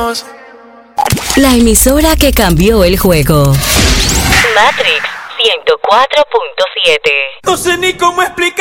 La emisora que cambió el juego. Matrix 104.7. No sé ni cómo explicar.